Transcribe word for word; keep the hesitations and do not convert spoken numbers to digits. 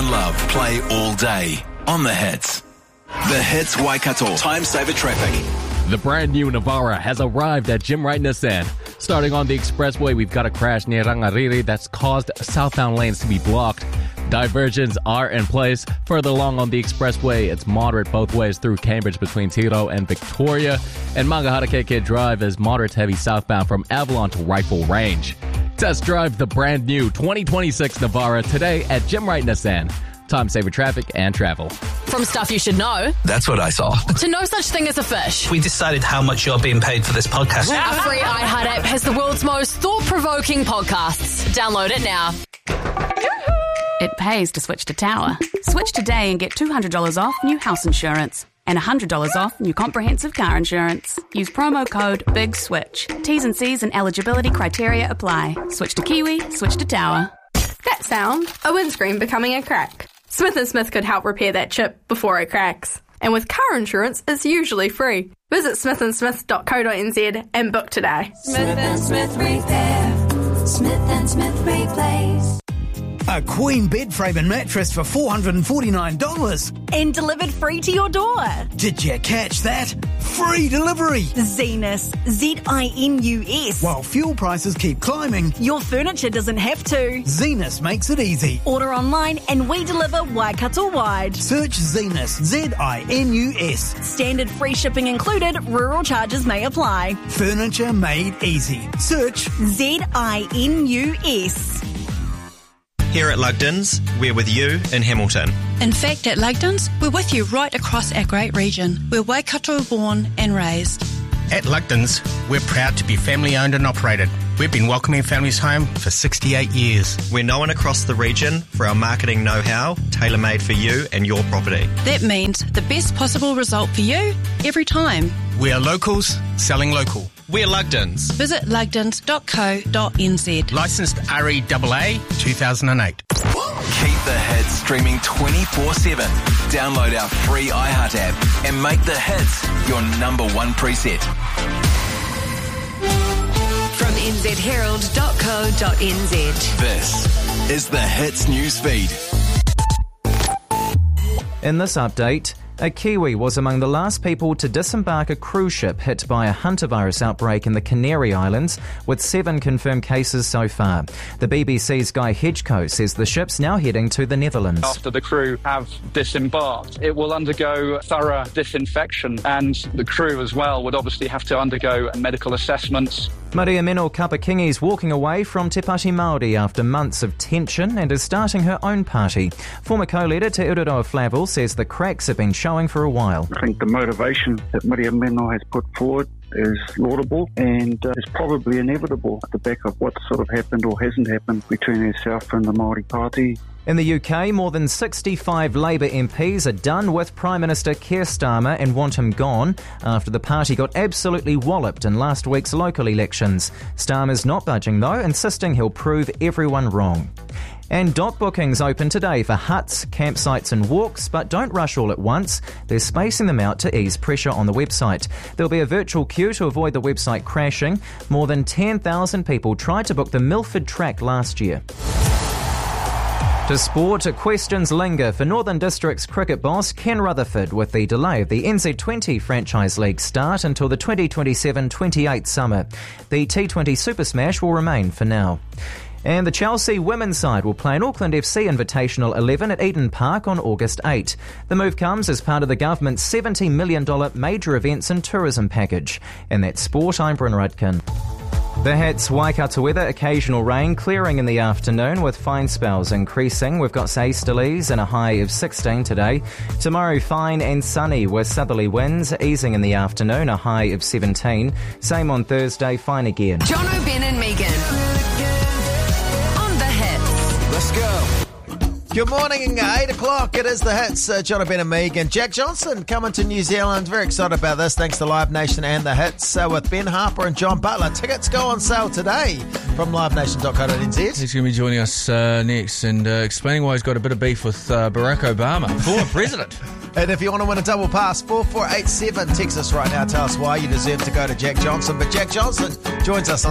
love play all day on the Hits. The Hits Waikato Time Saver Traffic. The brand new Navara has arrived at Jim Wright Nissan. Starting on the expressway, we've got a crash near Rangariri that's caused southbound lanes to be blocked. Diversions are in place. Further along on the expressway, it's moderate both ways through Cambridge between Tiro and Victoria. And Mangaharakeke Drive is moderate heavy southbound from Avalon to Rifle Range. Test drive the brand new twenty twenty-six Navara today at Jim Wright Nissan. Time saver traffic and travel. From stuff you should know. That's what I saw. To no such thing as a fish. We decided how much you're being paid for this podcast. Our free iHeart app has the world's most thought-provoking podcasts. Download it now. It pays to switch to Tower. Switch today and get two hundred dollars off new house insurance and one hundred dollars off new comprehensive car insurance. Use promo code BIGSWITCH. T's and C's and eligibility criteria apply. Switch to Kiwi, switch to Tower. That sound, a windscreen becoming a crack. Smith and Smith could help repair that chip before it cracks. And with car insurance, it's usually free. Visit smith and smith dot co dot n z and book today. Smith and Smith Repair. Smith and Smith Replace. A queen bed frame and mattress for four hundred forty-nine dollars. And delivered free to your door. Did you catch that? Free delivery. Zenus. Z I N U S. While fuel prices keep climbing, your furniture doesn't have to. Zenus makes it easy. Order online and we deliver Waikato-wide. Search Zenus. Z I N U S. Standard free shipping included. Rural charges may apply. Furniture made easy. Search Z I N U S. Here at Lugdens, we're with you in Hamilton. In fact, at Lugdens, we're with you right across our great region. We're Waikato born and raised. At Lugdens, we're proud to be family owned and operated. We've been welcoming families home for sixty-eight years. We're known across the region for our marketing know-how, tailor-made for you and your property. That means the best possible result for you every time. We are locals selling local. We're Lugdens. Visit lugdens dot co dot n z. Licensed R E A A two thousand eight. Keep the Hits streaming twenty-four seven. Download our free iHeart app and make the Hits your number one preset. From n z herald dot co dot n z. This is the Hits news feed. In this update, a Kiwi was among the last people to disembark a cruise ship hit by a hantavirus outbreak in the Canary Islands, with seven confirmed cases so far. The B B C's Guy Hedgecoe says the ship's now heading to the Netherlands. After the crew have disembarked, it will undergo thorough disinfection, and the crew as well would obviously have to undergo medical assessments. Maria Meno Kapakingi's walking away from Te Pāti Māori after months of tension and is starting her own party. Former co-leader Te Ururoa Flavel says the cracks have been showing for a while. I think the motivation that Maria Meno has put forward is laudable and uh, is probably inevitable at the back of what sort of happened or hasn't happened between herself and the Māori Party. In the U K, more than sixty-five Labour M Ps are done with Prime Minister Keir Starmer and want him gone after the party got absolutely walloped in last week's local elections. Starmer's not budging though, insisting he'll prove everyone wrong. And dock bookings open today for huts, campsites and walks, but don't rush all at once. They're spacing them out to ease pressure on the website. There'll be a virtual queue to avoid the website crashing. More than ten thousand people tried to book the Milford track last year. To sport, questions linger for Northern District's cricket boss Ken Rutherford with the delay of the N Z twenty Franchise League start until the twenty twenty-seven twenty-eight summer. The T twenty Super Smash will remain for now. And the Chelsea women's side will play an Auckland F C Invitational eleven at Eden Park on August eighth. The move comes as part of the government's seventy million dollars major events and tourism package. And that's sport, I'm Bryn Rudkin. The Hits Waikato weather, occasional rain, clearing in the afternoon with fine spells increasing. We've got easterlies and a high of sixteen today. Tomorrow fine and sunny with southerly winds, easing in the afternoon, a high of seventeen. Same on Thursday, fine again. John O'Ben and Megan. On the Hits. Let's go. Good morning, eight o'clock. It is the Hits. Uh, John O'Ben and Megan. Jack Johnson coming to New Zealand. Very excited about this. Thanks to Live Nation and the Hits uh, with Ben Harper and John Butler. Tickets go on sale today from live nation dot co dot n z. He's going to be joining us uh, next and uh, explaining why he's got a bit of beef with uh, Barack Obama, former president. And if you want to win a double pass, four four eight seven, text us right now. Tell us why you deserve to go to Jack Johnson. But Jack Johnson joins us on